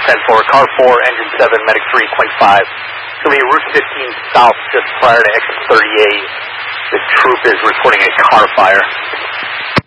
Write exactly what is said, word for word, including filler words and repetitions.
ten four, car four, engine seven, medic three point five. It's going to be Route fifteen south, just prior to exit thirty-eight. The troop is reporting a car fire.